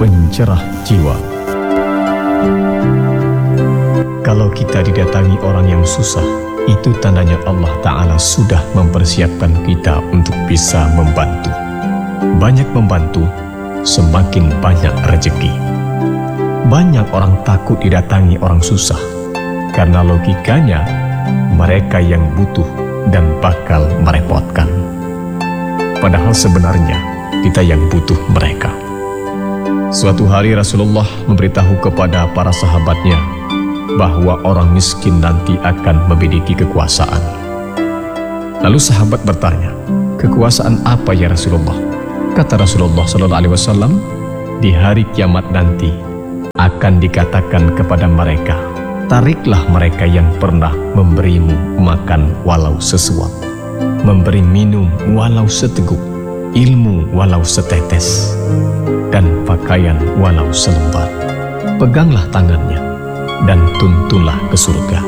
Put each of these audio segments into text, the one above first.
pencerah jiwa. Kalau kita didatangi orang yang susah, itu tandanya Allah Ta'ala sudah mempersiapkan kita untuk bisa membantu. Banyak membantu, semakin banyak rezeki. Banyak orang takut didatangi orang susah, karena logikanya mereka yang butuh dan bakal merepotkan. Padahal sebenarnya kita yang butuh mereka. Suatu hari Rasulullah memberitahu kepada para sahabatnya bahwa orang miskin nanti akan memiliki kekuasaan. Lalu sahabat bertanya, kekuasaan apa ya Rasulullah? Kata Rasulullah SAW, di hari kiamat nanti akan dikatakan kepada mereka, tariklah mereka yang pernah memberimu makan walau sesuap, memberi minum walau seteguk, ilmu walau setetes, dan pakaian walau selembar. Peganglah tangannya dan tuntunlah ke surga.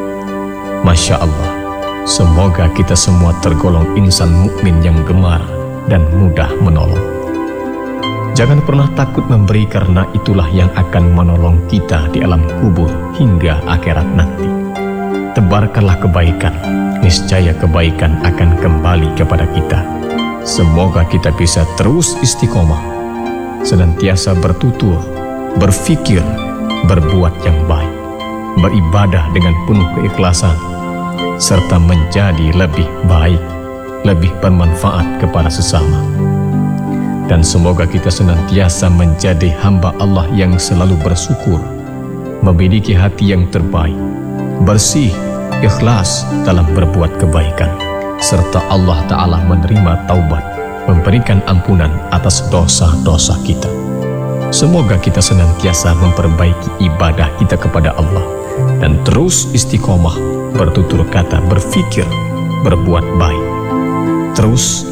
Masya Allah, semoga kita semua tergolong insan mukmin yang gemar dan mudah menolong. Jangan pernah takut memberi, karena itulah yang akan menolong kita di alam kubur hingga akhirat nanti. Tebarkanlah kebaikan, niscaya kebaikan akan kembali kepada kita. Semoga kita bisa terus istiqomah, senantiasa bertutur, berfikir, berbuat yang baik, beribadah dengan penuh keikhlasan, serta menjadi lebih baik, lebih bermanfaat kepada sesama. Dan semoga kita senantiasa menjadi hamba Allah yang selalu bersyukur, memiliki hati yang terbaik, bersih, ikhlas dalam berbuat kebaikan, serta Allah Ta'ala menerima taubat, memberikan ampunan atas dosa-dosa kita. Semoga kita senantiasa memperbaiki ibadah kita kepada Allah dan terus istiqomah bertutur kata, berfikir, berbuat baik, terus